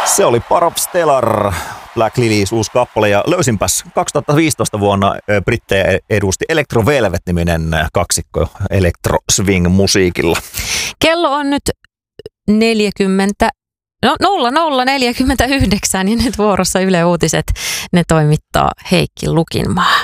Se oli Parov Stellar, Black Lilies uusi kappale, ja löysinpäs 2015 vuonna brittejä edusti Electro Velvet-niminen kaksikko Electro Swing musiikilla. Kello on nyt 00:49 ja nyt vuorossa Yle Uutiset. Ne toimittaa Heikki Lukinmaa.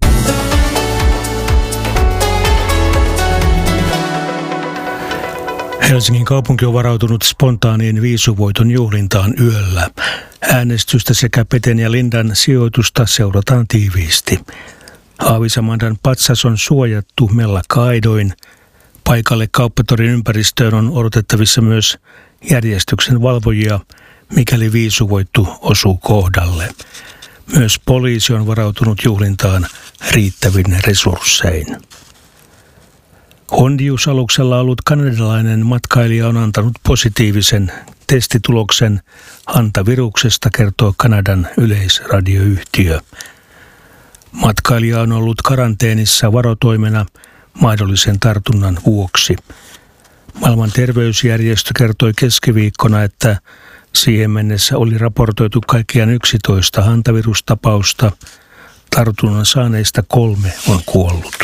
Helsingin kaupunki on varautunut spontaaniin viisuvoiton juhlintaan yöllä. Äänestystä sekä Peten ja Lindan sijoitusta seurataan tiiviisti. Haavisamandan patsas on suojattu mellakka-aidoin. Paikalle kauppatorin ympäristöön on odotettavissa myös järjestyksen valvojia, mikäli viisuvoittu osuu kohdalle. Myös poliisi on varautunut juhlintaan riittävin resurssein. Hondius-aluksella ollut kanadalainen matkailija on antanut positiivisen testituloksen hantaviruksesta, kertoo Kanadan yleisradioyhtiö. Matkailija on ollut karanteenissa varotoimena mahdollisen tartunnan vuoksi. Maailman terveysjärjestö kertoi keskiviikkona, että siihen mennessä oli raportoitu kaikkiaan 11 hantavirustapausta. Tartunnan saaneista 3 on kuollut.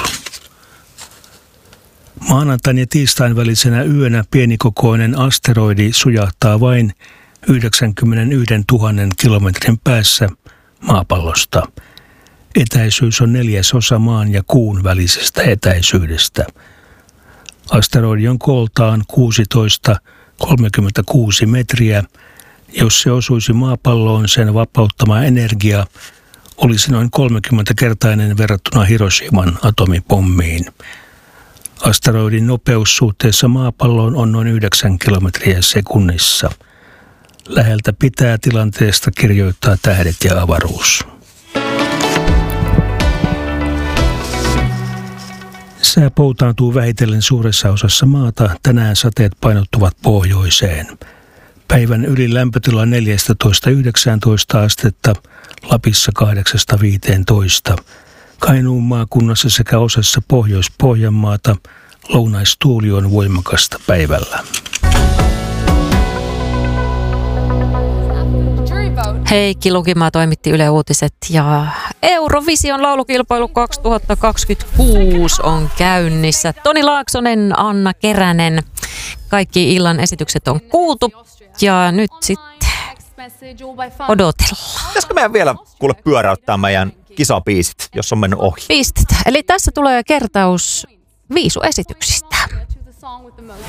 Maanantain ja tiistain välisenä yönä pienikokoinen asteroidi sujahtaa vain 91 000 kilometrin päässä maapallosta. Etäisyys on 1/4 maan ja kuun välisestä etäisyydestä. Asteroidi on kooltaan 16,36 metriä. Jos se osuisi maapalloon, sen vapauttama energia olisi noin 30-kertainen verrattuna Hiroshiman atomipommiin. Asteroidin nopeus suhteessa maapalloon on noin 9 kilometriä sekunnissa. Läheltä pitää tilanteesta kirjoittaa Tähdet ja avaruus. Sää poutaantuu vähitellen suuressa osassa maata. Tänään sateet painottuvat pohjoiseen. Päivän ylin lämpötila 14–19 astetta, Lapissa 8–15. Kainuun maakunnassa sekä osassa Pohjois-Pohjanmaata lounaistuuli on voimakasta päivällä. Heikki Lukinmaa toimitti Yle Uutiset ja Eurovision laulukilpailu 2026 on käynnissä. Toni Laaksonen, Anna Keränen, kaikki illan esitykset on kuultu ja nyt sitten odotellaan. Pitäisikö meidän vielä pyöräyttää meidän kisabiisit, jos on mennyt ohi? Pistetään. Eli tässä tulee kertaus viisuesityksistä.